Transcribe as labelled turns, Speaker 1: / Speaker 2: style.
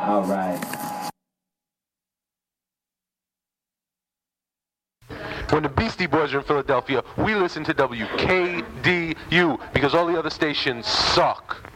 Speaker 1: All right.
Speaker 2: When the Beastie Boys are in Philadelphia, we listen to WKDU because all the other stations suck.